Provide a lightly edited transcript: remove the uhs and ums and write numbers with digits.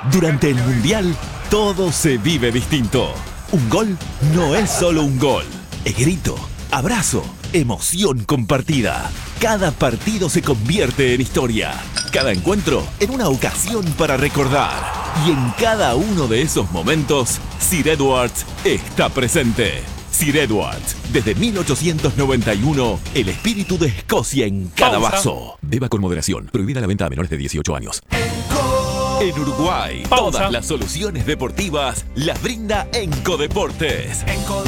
Durante el Mundial, todo se vive distinto. Un gol no es solo un gol. Es grito, abrazo, emoción compartida. Cada partido se convierte en historia. Cada encuentro en una ocasión para recordar. Y en cada uno de esos momentos, Sir Edwards está presente. Sir Edwards, desde 1891, el espíritu de Escocia en cada vaso. Beba con moderación. Prohibida la venta a menores de 18 años. En Uruguay, todas las soluciones deportivas las brinda Enco Deportes.